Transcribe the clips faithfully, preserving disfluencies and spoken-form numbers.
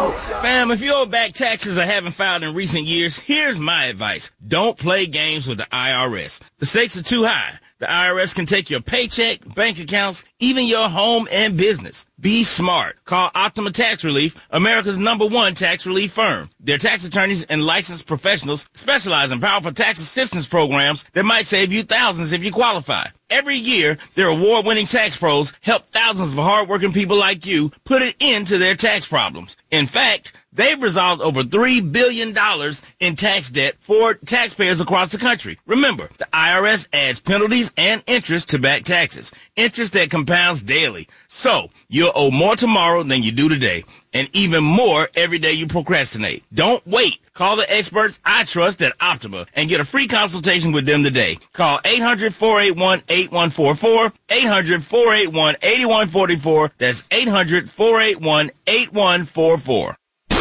Fam, if you owe back taxes or haven't filed in recent years, here's my advice. Don't play games with the I R S. The stakes are too high. The I R S can take your paycheck, bank accounts, even your home and business. Be smart. Call Optima Tax Relief, America's number one tax relief firm. Their tax attorneys and licensed professionals specialize in powerful tax assistance programs that might save you thousands if you qualify. Every year, their award-winning tax pros help thousands of hardworking people like you put an end to their tax problems. In fact, they've resolved over three billion dollars in tax debt for taxpayers across the country. Remember, the I R S adds penalties and interest to back taxes, interest that compounds daily. So, you'll owe more tomorrow than you do today, and even more every day you procrastinate. Don't wait. Call the experts I trust at Optima and get a free consultation with them today. Call eight hundred, four eight one, eight one four four, eight hundred, four eight one, eight one four four. That's eight hundred, four eight one, eight one four four.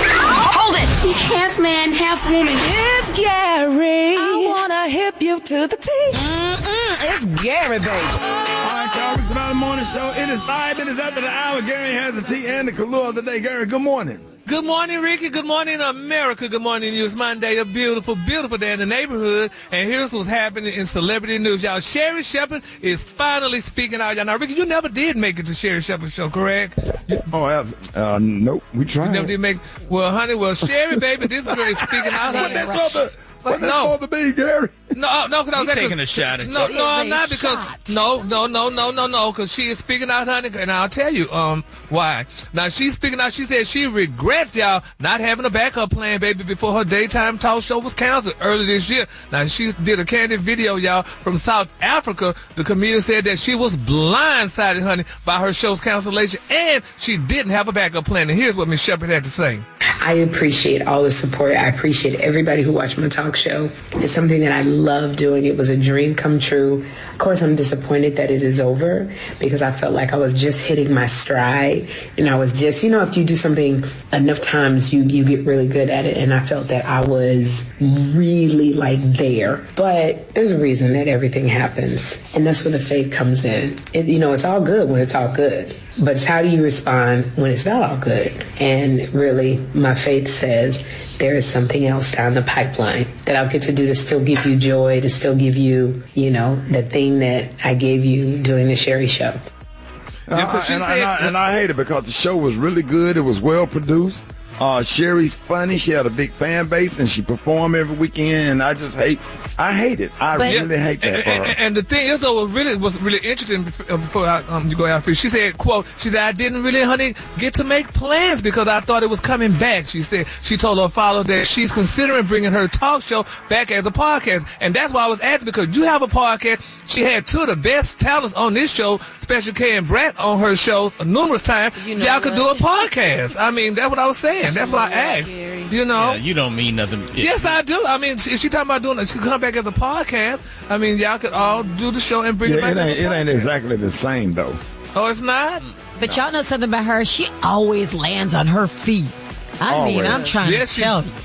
Hold it! He's half man, half woman. It's Gary. I wanna hip you to the T. Mm-mm, it's Gary, baby. All right, y'all. It's about the morning show. It is five minutes after the hour. Gary has the tea and the color of the day. Gary, good morning. Good morning, Ricky. Good morning, America. Good morning, you. It's Monday, a beautiful, beautiful day in the neighborhood. And here's what's happening in celebrity news, y'all. Sherri Shepherd is finally speaking out, y'all. Now, Ricky, you never did make it to Sherri Shepherd's show, correct? Oh, uh, nope. We tried. You never did make. Well, honey, well, Sherri, baby, this girl is speaking out, honey. What that's no. supposed to be, Gary? No, no, because I was He's taking a shot at you. No, no, I'm not because shot. no, no, no, no, no, no, because she is speaking out, honey, and I'll tell you um why. Now she's speaking out. She said she regrets y'all not having a backup plan, baby, before her daytime talk show was canceled early this year. Now she did a candid video, y'all, from South Africa. The comedian said that she was blindsided, honey, by her show's cancellation, and she didn't have a backup plan. And here's what Miss Shepherd had to say. I appreciate all the support. I appreciate everybody who watched my talk show. It's something that I love doing. It was a dream come true. Of course, I'm disappointed that it is over because I felt like I was just hitting my stride. And I was just, you know, if you do something enough times, you, you get really good at it. And I felt that I was really like there. But there's a reason that everything happens. And that's where the faith comes in. It, you know, it's all good when it's all good. But it's how do you respond when it's not all good? And really, my faith says there is something else down the pipeline that I'll get to do to still give you joy, to still give you, you know, the thing that I gave you during the Sherri show. Uh, uh, and, I, and, I, and I hate it because the show was really good. It was well produced. Uh, Sherri's funny. She had a big fan base, and she performed every weekend. And I just hate, I hate it. I but, really hate that. And, and, and the thing is, though, what really was really interesting before, before I, um, you go out free. She said, "quote She said I didn't really, honey, get to make plans because I thought it was coming back." She said she told her followers that she's considering bringing her talk show back as a podcast, and that's why I was asking because you have a podcast. She had two of the best talents on this show, Special K and Brat, on her show numerous times. You know Y'all could do a podcast. I mean, that's what I was saying. That's why I asked. You know, yeah, you don't mean nothing. Yes, I do. I mean, if she talking about doing it, she could come back as a podcast. I mean, y'all could all do the show and bring yeah, it back. It ain't, as a it ain't exactly the same though. Oh, it's not. But y'all know something about her. She always lands on her feet. I always. mean, I'm trying yes, to tell she, you.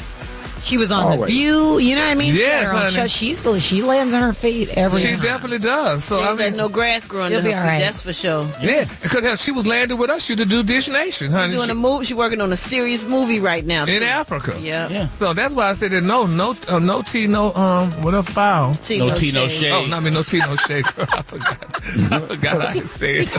She was on always. The View, you know what I mean? Yes, she, She's she lands on her feet every She time. definitely does. So I mean, no grass growing She'll in her be feet, all right. that's for sure. Yeah, because hell, she was landed with us. She did do Dish Nation, honey. She's doing she, a movie. She's working on a serious movie right now in too. Africa. Yeah. Yeah. So that's why I said that no, no, uh, no tea, no um, whatever foul. Tea, No no tea, no shade. shade. Oh, no, I mean no tea, no shade. Girl, I forgot. I forgot I could say it.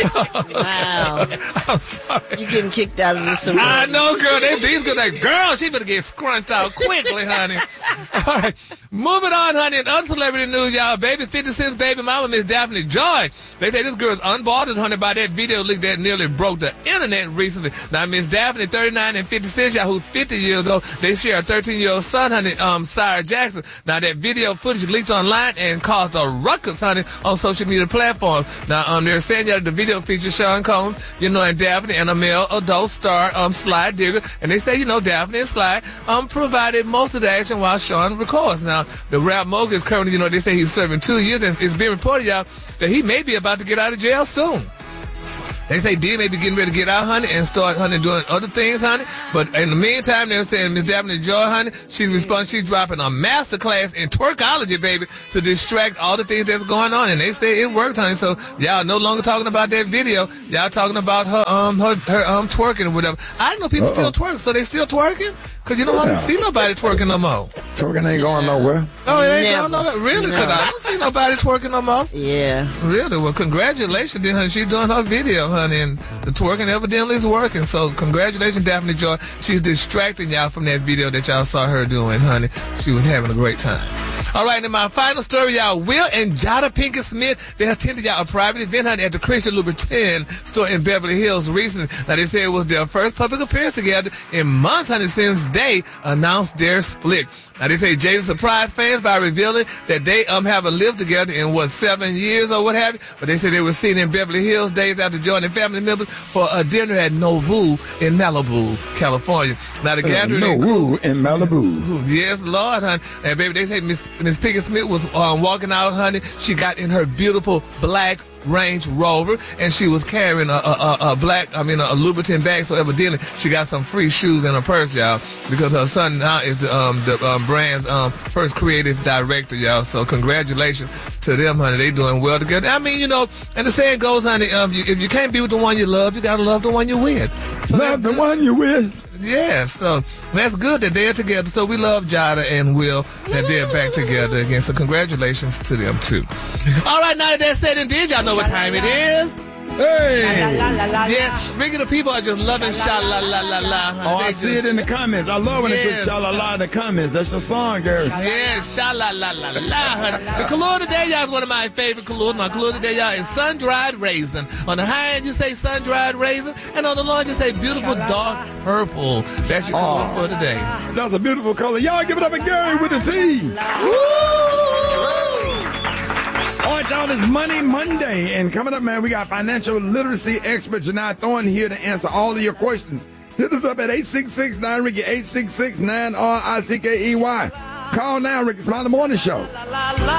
Wow. I'm sorry. You getting kicked out of this? I know, girl. They, these girls like, girl, she better get scrunched out quickly, honey. All right, moving on, honey. In other celebrity news, y'all, baby fifty Cent's baby mama, Miss Daphne Joy. They say this girl's unbothered, honey, by that video leak that nearly broke the internet recently. Now, Miss Daphne, thirty-nine, and fifty Cent, y'all, who's fifty years old, they share a thirteen-year-old son, honey, um, Sire Jackson. Now, that video footage leaked online and caused a ruckus, honey, on social media platforms. Now, um, they're saying that the video features Sean Combs, you know, and Daphne and a male adult star, um, Sly Digger. And they say, you know, Daphne and Sly, um, provided most of the action while Sean records. Now, the rap mogul is currently, you know, they say he's serving two years, and it's been reported, y'all, that he may be about to get out of jail soon. They say Dee may be getting ready to get out, honey, and start, honey, doing other things, honey. But in the meantime, they're saying Miss Daphne Joy, honey, she's responding, she's dropping a master class in twerkology, baby, to distract all the things that's going on. And they say it worked, honey. So y'all no longer talking about that video. Y'all talking about her, um, her, her um, twerking or whatever. I didn't know people Uh-oh. still twerk, so they still twerking? Because you don't yeah. want to see nobody twerking no more. Twerking ain't going nowhere. Oh, it ain't Never. going nowhere? Really? Because no. I don't see nobody twerking no more. Yeah. Really? Well, congratulations, then, honey. She's doing her video, honey, and the twerking evidently is working. So, congratulations, Daphne Joy. She's distracting y'all from that video that y'all saw her doing, honey. She was having a great time. All right, and my final story, y'all. Will and Jada Pinkett Smith, they attended y'all a private event, honey, at the Christian Louboutin store in Beverly Hills recently. Now, they said it was their first public appearance together in months, honey, since they announced their split. Now, they say Jada surprised fans by revealing that they um haven't lived together in, what, seven years or what have you. But they said they were seen in Beverly Hills days after joining family members for a dinner at Novu in Malibu, California. Now, the gathering Novu in Malibu. Yes, Lord, honey. And, baby, they say Miss Miss Pinkett Smith was um, walking out, honey. She got in her beautiful black Range Rover, and she was carrying a, a, a, a black, I mean, a, a Louboutin bag, so evidently she got some free shoes in her purse, y'all, because her son now is the, um, the um, brand's um, first creative director, y'all, so congratulations to them, honey. They doing well together. I mean, you know, and the saying goes, honey, um, you, if you can't be with the one you love, you gotta love the one you're with. So love the one you're with. Yeah, so that's good that they're together. So we love Jada and Will that they're back together again. So congratulations to them, too. All right, now that that's said and did, y'all know what time it is. Hey! Yeah, speaking of people are just loving sha-la-la-la-la. Oh, I see it in the comments. I love when yes. they put sha-la-la in the comments. That's your song, Gary. Yeah, sha-la-la-la-la, honey. The color today, y'all, is one of my favorite colors. My color today, y'all, is sun-dried raisin. On the high end, you say sun-dried raisin, and on the low end, you say beautiful dark purple. That's your color oh, for today. That's a beautiful color. Y'all give it up for Gary with the T. Woo! All right, y'all, it's Money Monday, and coming up, man, we got financial literacy expert Janai Thorne here to answer all of your questions. Hit us up at eight six six nine Ricky, eight six six nine R I C K E Y. Call now, Ricky Smiley Morning Show.